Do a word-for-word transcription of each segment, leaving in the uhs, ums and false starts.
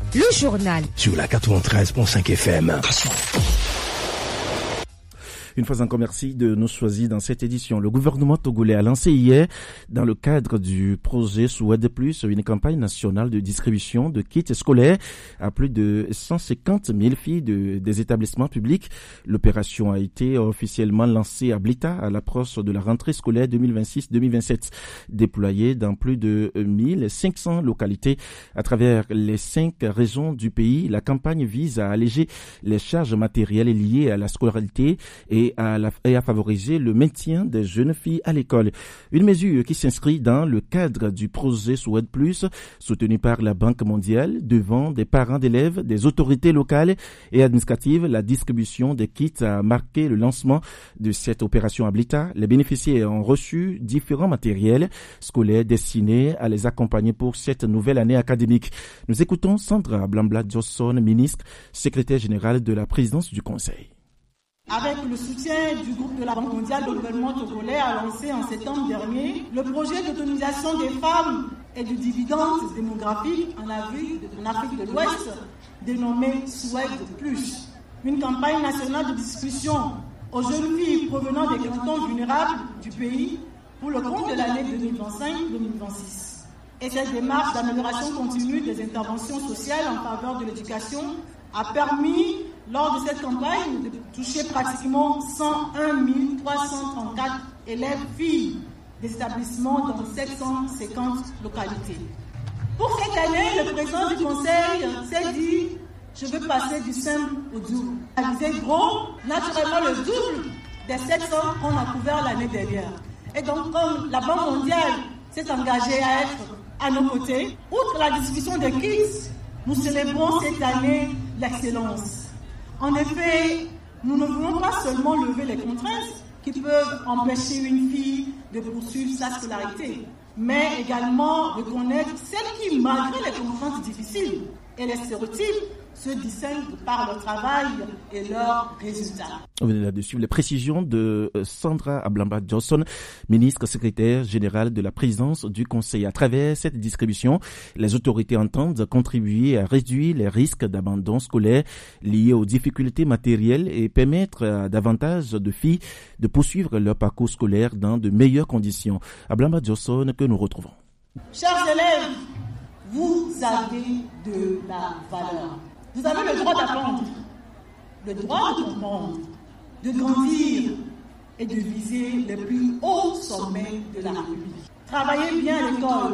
Le journal. Sur la quatre-vingt-treize virgule cinq F M. Une fois encore, merci de nous choisir dans cette édition. Le gouvernement togolais a lancé hier, dans le cadre du projet Souhaite Plus, une campagne nationale de distribution de kits scolaires à plus de cent cinquante mille filles de, des établissements publics. L'opération a été officiellement lancée à Blita à l'approche de la rentrée scolaire deux mille vingt-six deux mille vingt-sept. Déployée dans plus de mille cinq cents localités à travers les cinq régions du pays, la campagne vise à alléger les charges matérielles liées à la scolarité et à, la, et à favoriser le maintien des jeunes filles à l'école. Une mesure qui s'inscrit dans le cadre du projet Souhaite Plus, soutenu par la Banque mondiale, devant des parents d'élèves, des autorités locales et administratives. La distribution des kits a marqué le lancement de cette opération à Blita. Les bénéficiaires ont reçu différents matériels scolaires destinés à les accompagner pour cette nouvelle année académique. Nous écoutons Sandra Blambla-Johnson, ministre, secrétaire générale de la présidence du Conseil. Avec le soutien du groupe de la Banque mondiale, le gouvernement togolais a lancé en septembre dernier le projet d'autonomisation des femmes et du dividende démographique en Afrique de l'Ouest, dénommé Souhaite Plus. Une campagne nationale de distribution aux jeunes filles provenant des cantons vulnérables du pays pour le compte de l'année deux mille vingt-cinq deux mille vingt-six. Et cette démarche d'amélioration continue des interventions sociales en faveur de l'éducation a permis, lors de cette campagne, de toucher pratiquement cent un mille trois cent trente-quatre élèves filles des établissements dans sept cent cinquante localités. Pour cette année, le président du Conseil s'est dit « Je veux passer du simple au double ». Il a visé gros, naturellement le double des sept cents qu'on a couvert l'année dernière. Et donc, comme la Banque mondiale s'est engagée à être à nos côtés, outre la distribution des kits, nous célébrons cette année l'excellence. En effet, nous ne voulons pas seulement lever les contraintes qui peuvent empêcher une fille de poursuivre sa scolarité, mais également reconnaître celles qui, malgré les contraintes difficiles et les stéréotypes, se distinguent par leur travail et leurs résultats. On venait là de suivre les précisions de Sandra Blambla-Johnson, ministre secrétaire générale de la présidence du Conseil. À travers cette distribution, les autorités entendent contribuer à réduire les risques d'abandon scolaire liés aux difficultés matérielles et permettre à davantage de filles de poursuivre leur parcours scolaire dans de meilleures conditions. À Blambla-Johnson que nous retrouvons. Chers élèves, vous avez de la valeur. Vous avez le droit d'apprendre, le droit de comprendre, de grandir et de viser les plus hauts sommets de la République. Travaillez bien à l'école,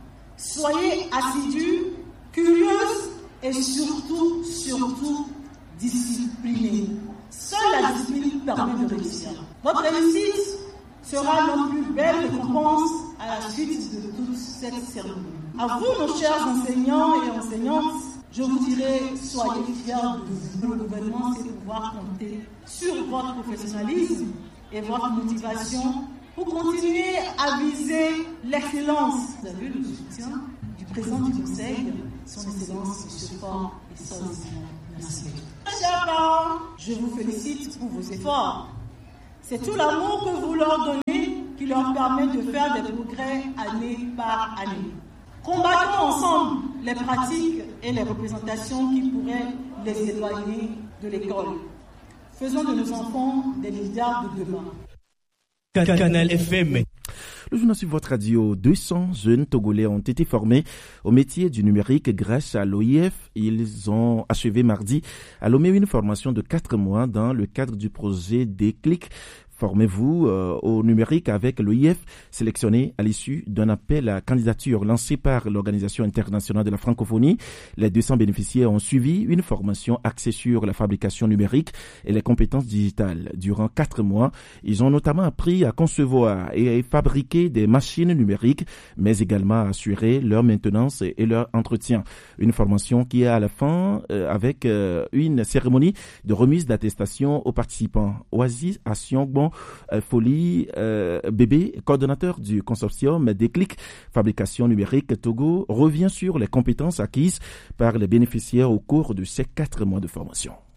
soyez assidus, curieux et surtout, surtout disciplinés. Seule la discipline permet de réussir. Votre réussite sera notre plus belle récompense à la suite de toute cette cérémonie. À vous, nos chers enseignants et enseignantes, je vous dirai, soyez fiers de vous. Le gouvernement sait pouvoir compter sur votre professionnalisme et votre motivation pour continuer à viser l'excellence. Vous avez le soutien du président du Conseil, son Excellence M. Faure et son Excellence. Chers parents, je vous félicite pour vos efforts. C'est tout l'amour que vous leur donnez qui leur permet de faire des progrès année par année. Combattons ensemble les pratiques et les représentations qui pourraient les éloigner de l'école. Faisons de nos enfants des leaders de demain. Canal F M. Le journal sur votre radio, deux cents jeunes Togolais ont été formés au métier du numérique grâce à l'O I F. Ils ont achevé mardi à Lomé une formation de quatre mois dans le cadre du projet Déclic. Formez-vous euh, au numérique avec l'O I F, sélectionné à l'issue d'un appel à candidature lancé par l'Organisation internationale de la francophonie. Les deux cents bénéficiaires ont suivi une formation axée sur la fabrication numérique et les compétences digitales. Durant quatre mois, ils ont notamment appris à concevoir et à fabriquer des machines numériques, mais également à assurer leur maintenance et leur entretien. Une formation qui est à la fin euh, avec euh, une cérémonie de remise d'attestation aux participants. Oasis Asiongbon Euh, Folie euh, Bébé, coordonnateur du consortium Déclic Fabrication Numérique Togo, revient sur les compétences acquises par les bénéficiaires au cours de ces quatre mois de formation.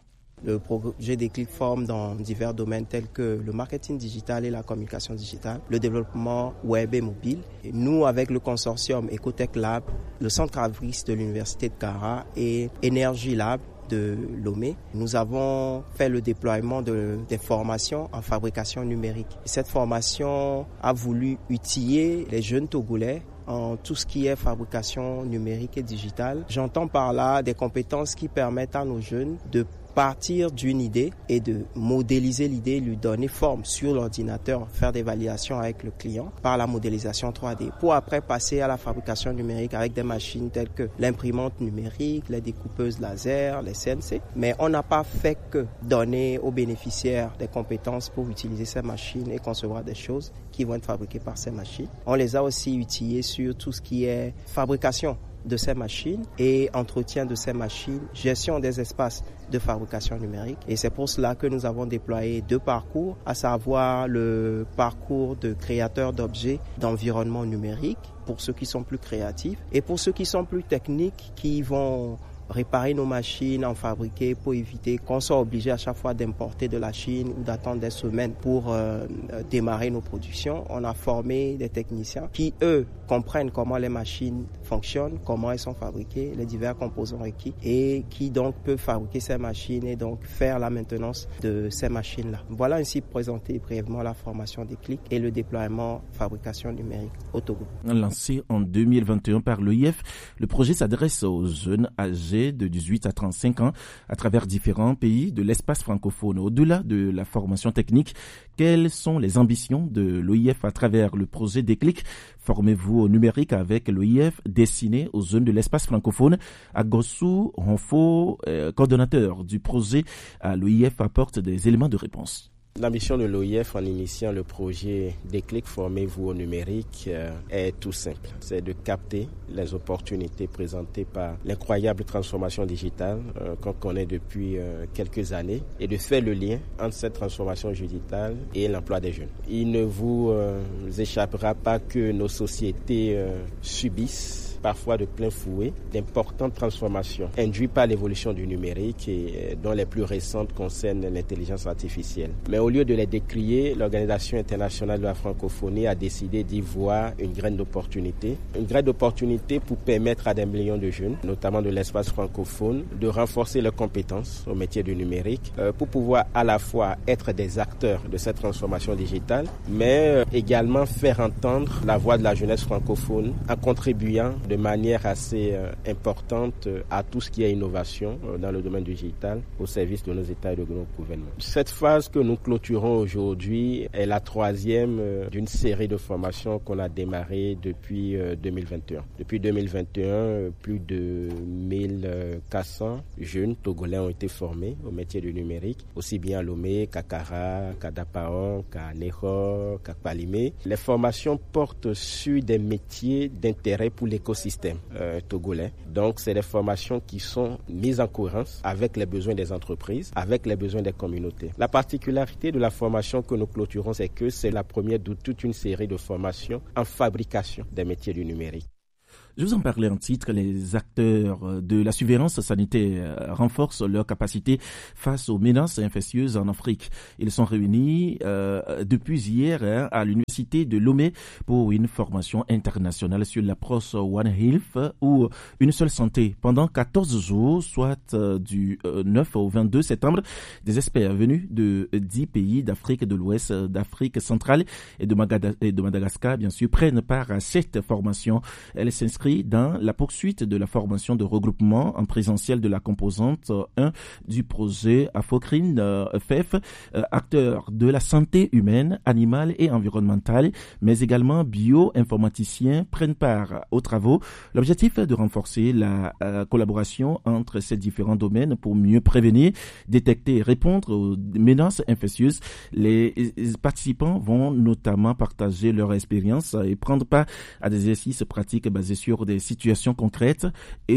Le projet Déclic forme dans divers domaines tels que le marketing digital et la communication digitale, le développement web et mobile. Et nous, avec le consortium Ecotech Lab, le centre Avris de l'Université de Cara et Energy Lab de Lomé, nous avons fait le déploiement de, des formations en fabrication numérique. Et cette formation a voulu outiller les jeunes Togolais en tout ce qui est fabrication numérique et digitale. J'entends par là des compétences qui permettent à nos jeunes de partir d'une idée et de modéliser l'idée, lui donner forme sur l'ordinateur, faire des validations avec le client par la modélisation trois D, pour après passer à la fabrication numérique avec des machines telles que l'imprimante numérique, les découpeuses laser, les C N C. Mais on n'a pas fait que donner aux bénéficiaires des compétences pour utiliser ces machines et concevoir des choses qui vont être fabriquées par ces machines. On les a aussi outillés sur tout ce qui est fabrication de ces machines et entretien de ces machines, gestion des espaces de fabrication numérique. Et c'est pour cela que nous avons déployé deux parcours, à savoir le parcours de créateur d'objets d'environnement numérique pour ceux qui sont plus créatifs et pour ceux qui sont plus techniques, qui vont réparer nos machines, en fabriquer pour éviter qu'on soit obligé à chaque fois d'importer de la Chine ou d'attendre des semaines pour euh, démarrer nos productions. On a formé des techniciens qui, eux, comprennent comment les machines fonctionnent, comment elles sont fabriquées, les divers composants requis et qui donc peuvent fabriquer ces machines et donc faire la maintenance de ces machines-là. Voilà ainsi présenté brièvement la formation Déclic et le déploiement fabrication numérique au Togo. Lancé en deux mille vingt et un par l'O I F, le projet s'adresse aux jeunes âgés de dix-huit à trente-cinq ans à travers différents pays de l'espace francophone. Au-delà de la formation technique, quelles sont les ambitions de l'O I F à travers le projet Déclic? Formez-vous au numérique avec l'O I F destiné aux jeunes de l'espace francophone. Agossou Ronfo, euh, coordonnateur du projet à l'O I F, apporte des éléments de réponse. La mission de l'O I F en initiant le projet Déclic Formez-vous au numérique euh, est tout simple. C'est de capter les opportunités présentées par l'incroyable transformation digitale euh, qu'on connaît depuis euh, quelques années et de faire le lien entre cette transformation digitale et l'emploi des jeunes. Il ne vous euh, échappera pas que nos sociétés euh, subissent parfois de plein fouet d'importantes transformations induites par l'évolution du numérique et dont les plus récentes concernent l'intelligence artificielle. Mais au lieu de les décrier, l'Organisation internationale de la francophonie a décidé d'y voir une graine d'opportunité. Une graine d'opportunité pour permettre à des millions de jeunes, notamment de l'espace francophone, de renforcer leurs compétences au métier du numérique euh, pour pouvoir à la fois être des acteurs de cette transformation digitale, mais euh, également faire entendre la voix de la jeunesse francophone en contribuant de de manière assez euh, importante euh, à tout ce qui est innovation euh, dans le domaine digital au service de nos États et de nos gouvernements. Cette phase que nous clôturons aujourd'hui est la troisième euh, d'une série de formations qu'on a démarré depuis euh, deux mille vingt et un. Depuis deux mille vingt et un, euh, plus de mille quatre cents jeunes Togolais ont été formés au métier du numérique, aussi bien à Lomé qu'à Cara, qu'à Dapaon, qu'à Neho, qu'à Palimé. Les formations portent sur des métiers d'intérêt pour l'écosystème système euh, togolais. Donc, c'est des formations qui sont mises en cohérence avec les besoins des entreprises, avec les besoins des communautés. La particularité de la formation que nous clôturons, c'est que c'est la première de toute une série de formations en fabrication des métiers du numérique. Je vous en parlais en titre, les acteurs de la surveillance sanitaire renforcent leur capacité face aux menaces infectieuses en Afrique. Ils sont réunis euh, depuis hier hein, à l'université de Lomé pour une formation internationale sur l'approche One Health ou une seule santé. Pendant quatorze jours, soit euh, du euh, neuf au vingt-deux septembre, des experts venus de dix pays d'Afrique de l'Ouest, d'Afrique centrale et de, Magada- et de Madagascar, bien sûr, prennent part à cette formation. Elle s'inscrit dans la poursuite de la formation de regroupement en présentiel de la composante un du projet Afocrine euh, F F, euh, acteurs de la santé humaine, animale et environnementale, mais également bio-informaticiens prennent part aux travaux. L'objectif est de renforcer la euh, collaboration entre ces différents domaines pour mieux prévenir, détecter et répondre aux menaces infectieuses. Les, les participants vont notamment partager leur expérience et prendre part à des exercices pratiques basés sur sûr des situations concrètes.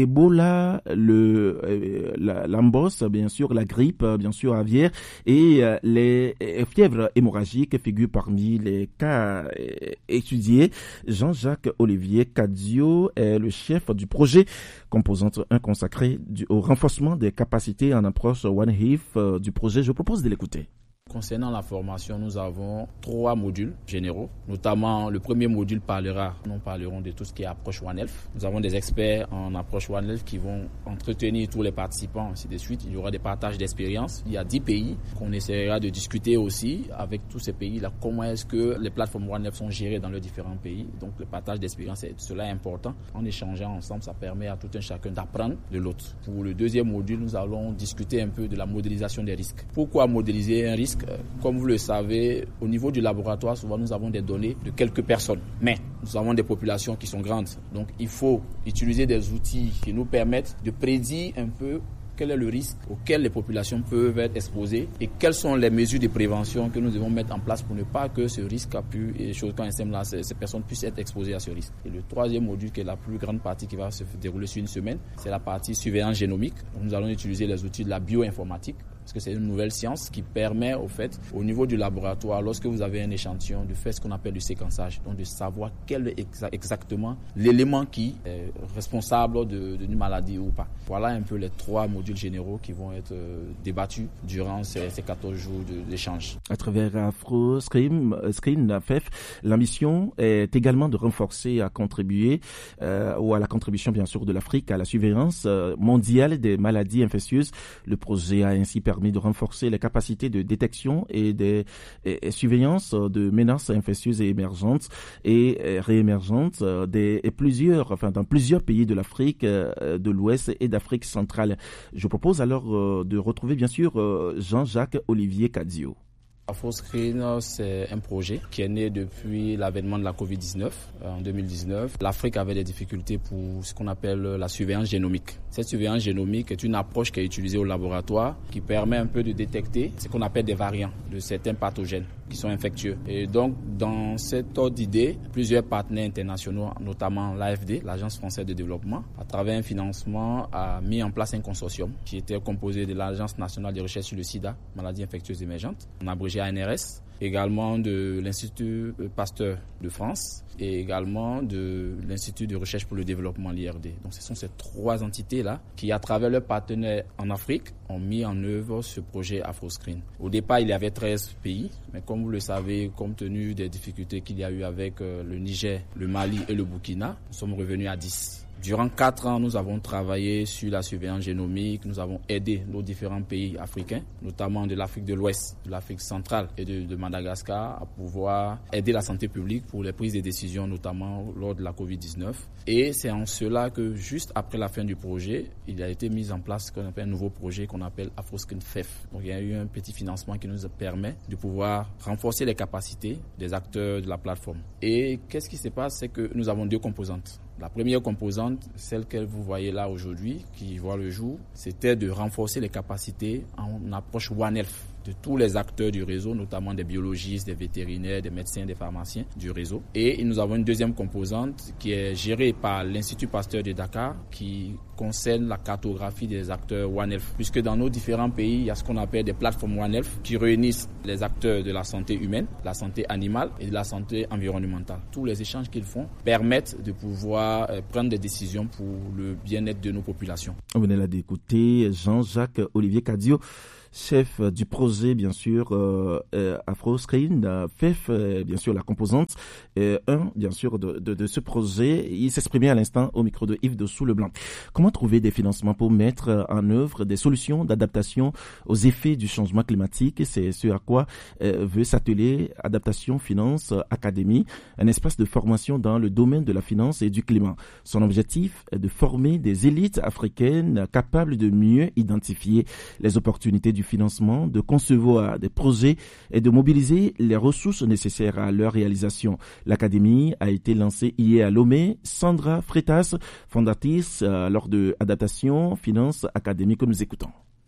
Ebola, le euh, la, l'ambosse, bien sûr, la grippe, bien sûr, aviaire et euh, les euh, fièvres hémorragiques figurent parmi les cas euh, étudiés. Jean-Jacques Olivier Cadio est le chef du projet composante un consacré du, au renforcement des capacités en approche One Health euh, du projet. Je propose de l'écouter. Concernant la formation, nous avons trois modules généraux. Notamment, le premier module parlera, nous parlerons de tout ce qui est approche One Health. Nous avons des experts en approche One Health qui vont entretenir tous les participants, ainsi de suite. Il y aura des partages d'expériences. Il y a dix pays qu'on essaiera de discuter aussi avec tous ces pays-là. Comment est-ce que les plateformes One Health sont gérées dans les différents pays. Donc, le partage d'expériences, cela est important. En échangeant ensemble, ça permet à tout un chacun d'apprendre de l'autre. Pour le deuxième module, nous allons discuter un peu de la modélisation des risques. Pourquoi modéliser un risque? Comme vous le savez, au niveau du laboratoire, souvent nous avons des données de quelques personnes. Mais nous avons des populations qui sont grandes. Donc il faut utiliser des outils qui nous permettent de prédire un peu quel est le risque auquel les populations peuvent être exposées et quelles sont les mesures de prévention que nous devons mettre en place pour ne pas que ce risque a pu, et chose quand même là, ces, ces personnes puissent être exposées à ce risque. Et le troisième module, qui est la plus grande partie qui va se dérouler sur une semaine, c'est la partie surveillance génomique. Donc, nous allons utiliser les outils de la bioinformatique, parce que c'est une nouvelle science qui permet, au fait, au niveau du laboratoire, lorsque vous avez un échantillon, de faire ce qu'on appelle du séquençage, donc de savoir quel est exa- exactement l'élément qui est responsable de, d'une maladie ou pas. Voilà un peu les trois modules généraux qui vont être euh, débattus durant ces, ces quatorze jours de, d'échange. À travers Afro Screen, Screen F F, l'ambition est également de renforcer, à contribuer, euh, ou à la contribution bien sûr de l'Afrique à la surveillance euh, mondiale des maladies infectieuses. Le projet a ainsi permis de renforcer les capacités de détection et de et, et surveillance de menaces infectieuses et émergentes et, et réémergentes des, et plusieurs, enfin, dans plusieurs pays de l'Afrique euh, de l'Ouest et d'Afrique centrale. Je propose alors euh, de retrouver bien sûr euh, Jean-Jacques Olivier Cadio. AfroScreen, c'est un projet qui est né depuis l'avènement de la covid dix-neuf en deux mille dix-neuf. L'Afrique avait des difficultés pour ce qu'on appelle la surveillance génomique. Cette surveillance génomique est une approche qui est utilisée au laboratoire qui permet un peu de détecter ce qu'on appelle des variants de certains pathogènes qui sont infectieux. Et donc, dans cette ordre d'idée, plusieurs partenaires internationaux, notamment l'A F D, l'Agence française de développement, à travers un financement, a mis en place un consortium qui était composé de l'Agence nationale de recherche sur le sida, maladies infectieuses émergentes, en abrégé A N R S, également de l'Institut Pasteur de France et également de l'Institut de recherche pour le développement, l'I R D. Donc ce sont ces trois entités-là qui, à travers leurs partenaires en Afrique, ont mis en œuvre ce projet AfroScreen. Au départ, il y avait treize pays, mais comme vous le savez, compte tenu des difficultés qu'il y a eu avec le Niger, le Mali et le Burkina, nous sommes revenus à dix. Durant quatre ans, nous avons travaillé sur la surveillance génomique. Nous avons aidé nos différents pays africains, notamment de l'Afrique de l'Ouest, de l'Afrique centrale et de, de Madagascar, à pouvoir aider la santé publique pour les prises de décisions, notamment lors de la covid dix-neuf. Et c'est en cela que, juste après la fin du projet, il a été mis en place ce qu'on appelle un nouveau projet qu'on appelle AfroScreen F F. Donc, il y a eu un petit financement qui nous permet de pouvoir renforcer les capacités des acteurs de la plateforme. Et qu'est-ce qui se passe? C'est que nous avons deux composantes. La première composante, celle que vous voyez là aujourd'hui, qui voit le jour, c'était de renforcer les capacités en approche One Health de tous les acteurs du réseau, notamment des biologistes, des vétérinaires, des médecins, des pharmaciens du réseau. Et nous avons une deuxième composante qui est gérée par l'Institut Pasteur de Dakar, qui concerne la cartographie des acteurs One Health. Puisque dans nos différents pays, il y a ce qu'on appelle des plateformes One Health qui réunissent les acteurs de la santé humaine, la santé animale et de la santé environnementale. Tous les échanges qu'ils font permettent de pouvoir prendre des décisions pour le bien-être de nos populations. On venait là d'écouter Jean-Jacques Olivier Cadio, chef du projet, bien sûr, euh, euh, AfroScreen, euh, F F, euh, bien sûr, la composante, euh, un, bien sûr, de, de, de ce projet. Il s'exprimait à l'instant au micro de Yves Dessous-Leblanc. Comment trouver des financements pour mettre en œuvre des solutions d'adaptation aux effets du changement climatique? C'est ce à quoi euh, veut s'atteler Adaptation Finance Academy, un espace de formation dans le domaine de la finance et du climat. Son objectif est de former des élites africaines capables de mieux identifier les opportunités du du financement, de concevoir des projets et de mobiliser les ressources nécessaires à leur réalisation. L'académie a été lancée hier à Lomé. Sandra Freitas, fondatrice euh, lors de Adaptation Finance Academy, que nous écoutons.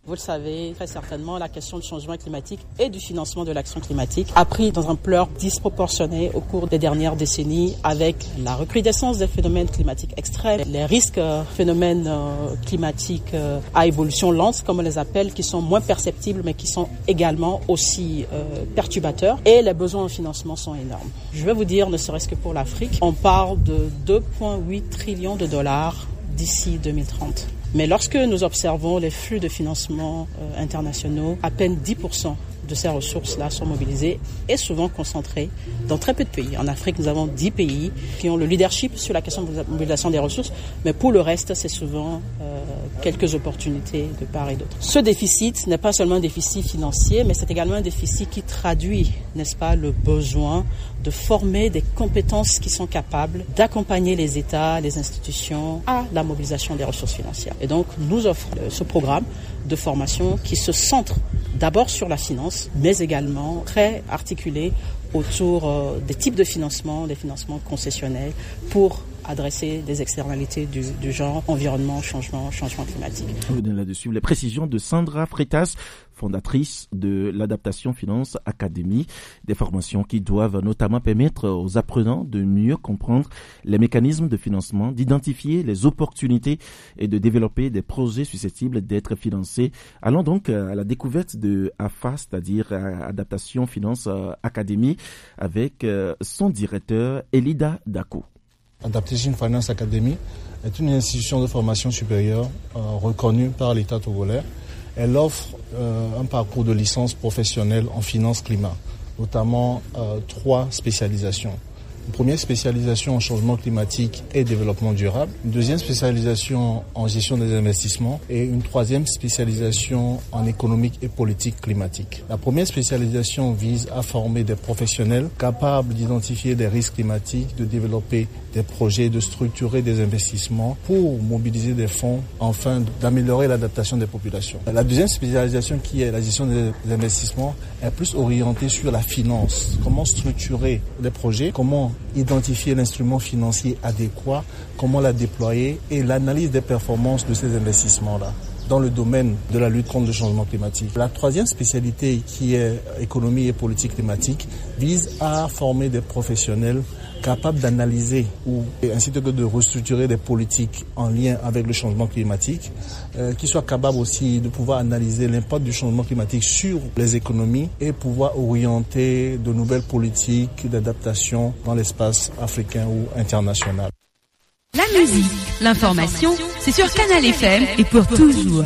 Vous le savez très certainement, la question du changement climatique et du financement de l'action climatique a pris dans une ampleur disproportionnée au cours des dernières décennies avec la recrudescence des phénomènes climatiques extrêmes, les risques euh, phénomènes euh, climatiques euh, à évolution lente, comme on les appelle, qui sont moins perceptibles mais qui sont également aussi euh, perturbateurs, et les besoins en financement sont énormes. Je vais vous dire, ne serait-ce que pour l'Afrique, on parle de deux virgule huit trillions de dollars d'ici deux mille trente. Mais lorsque nous observons les flux de financement euh, internationaux, à peine dix pour cent de ces ressources-là sont mobilisées et souvent concentrées dans très peu de pays. En Afrique, nous avons dix pays qui ont le leadership sur la question de la mobilisation des ressources, mais pour le reste, c'est souvent euh, quelques opportunités de part et d'autre. Ce déficit n'est pas seulement un déficit financier, mais c'est également un déficit qui traduit, n'est-ce pas, le besoin de former des compétences qui sont capables d'accompagner les États, les institutions à la mobilisation des ressources financières. Et donc, nous offrons ce programme de formation qui se centre d'abord sur la finance, mais également très articulé autour euh, des types de financement, des financements concessionnels pour adresser des externalités du, du genre environnement, changement, changement climatique. Vous donnez là-dessus les précisions de Sandra Freitas, fondatrice de l'Adaptation Finance Academy, des formations qui doivent notamment permettre aux apprenants de mieux comprendre les mécanismes de financement, d'identifier les opportunités et de développer des projets susceptibles d'être financés. Allons donc à la découverte de A F A, c'est-à-dire Adaptation Finance Academy, avec son directeur Elida Dako. Adaptation Finance Academy est une institution de formation supérieure euh, reconnue par l'État togolais. Elle offre euh, un parcours de licence professionnelle en finance climat, notamment euh, trois spécialisations. Une première spécialisation en changement climatique et développement durable, une deuxième spécialisation en gestion des investissements et une troisième spécialisation en économique et politique climatique. La première spécialisation vise à former des professionnels capables d'identifier des risques climatiques, de développer des projets, de structurer des investissements pour mobiliser des fonds afin d'améliorer l'adaptation des populations. La deuxième spécialisation, qui est la gestion des investissements, est plus orientée sur la finance. Comment structurer les projets, comment identifier l'instrument financier adéquat, comment la déployer et l'analyse des performances de ces investissements-là dans le domaine de la lutte contre le changement climatique. La troisième spécialité, qui est économie et politique climatique, vise à former des professionnels capables d'analyser ou ainsi que de restructurer des politiques en lien avec le changement climatique, euh, qui soient capables aussi de pouvoir analyser l'impact du changement climatique sur les économies et pouvoir orienter de nouvelles politiques d'adaptation dans l'espace africain ou international. La musique, l'information, c'est sur Canal F M et pour toujours.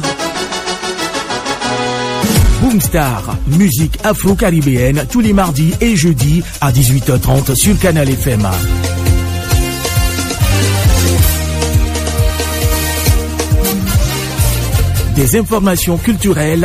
Boomstar, musique afro-caribéenne tous les mardis et jeudis à dix-huit heures trente sur Canal F M. Des informations culturelles